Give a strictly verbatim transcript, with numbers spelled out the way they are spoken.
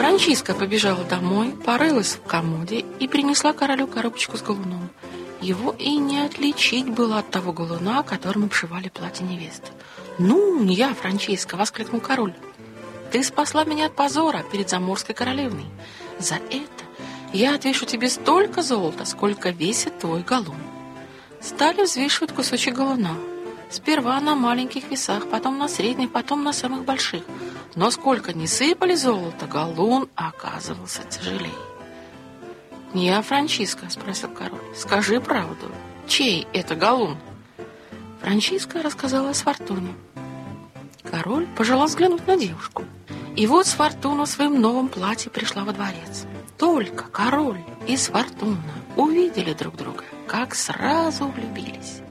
Франчиска побежала домой, порылась в комоде и принесла королю коробочку с галуном. Его и не отличить было от того галуна, которым обшивали платье невесты. «Ну, я, Франчиска!» — воскликнул король. «Ты спасла меня от позора перед заморской королевной. За это я отвешу тебе столько золота, сколько весит твой галун». Стали взвешивать кусочки галуна. Сперва на маленьких весах, потом на средних, потом на самых больших. Но сколько ни сыпали золото, галун оказывался тяжелее. «Я, Франчиска?» — спросил король. «Скажи правду. Чей это галун?» Франчиска рассказала о Сфортуне. Король пожелал взглянуть на девушку. И вот Сфортуна в своем новом платье пришла во дворец. Только король и Сфортуна увидели друг друга, как сразу влюбились.